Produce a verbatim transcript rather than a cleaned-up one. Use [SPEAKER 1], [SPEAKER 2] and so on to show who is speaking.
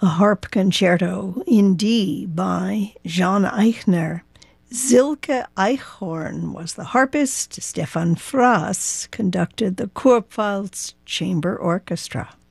[SPEAKER 1] A harp concerto in D by Jean Eichner. Silke Eichhorn was the harpist. Stefan Frass conducted the Kurpfalz Chamber Orchestra.